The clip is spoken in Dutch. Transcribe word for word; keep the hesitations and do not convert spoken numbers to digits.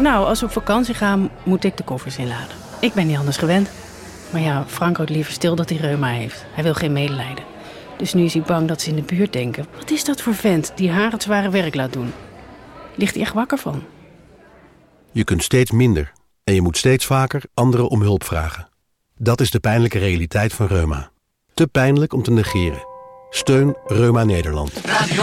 Nou, als we op vakantie gaan, moet ik de koffers inladen. Ik ben niet anders gewend. Maar ja, Frank houdt liever stil dat hij reuma heeft. Hij wil geen medelijden. Dus nu is hij bang dat ze in de buurt denken... wat is dat voor vent die haar het zware werk laat doen? Ligt hij echt wakker van? Je kunt steeds minder en je moet steeds vaker anderen om hulp vragen. Dat is de pijnlijke realiteit van reuma. Te pijnlijk om te negeren. Steun Reuma Nederland.